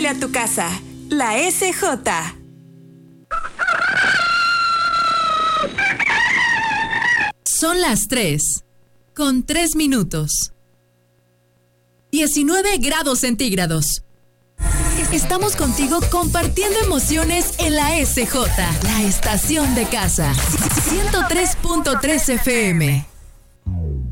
Huele a tu casa. La SJ. Son las 3:03. 19 grados centígrados. Estamos contigo compartiendo emociones en la SJ, la estación de casa. 103.3 FM.